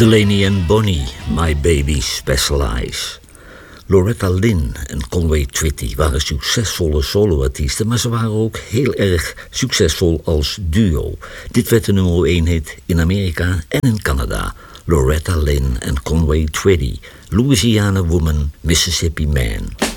Delaney en Bonnie, My Baby Special Eyes. Loretta Lynn en Conway Twitty waren succesvolle soloartiesten, maar ze waren ook heel erg succesvol als duo. Dit werd de nummer 1 hit in Amerika en in Canada. Loretta Lynn en Conway Twitty, Louisiana Woman, Mississippi Man.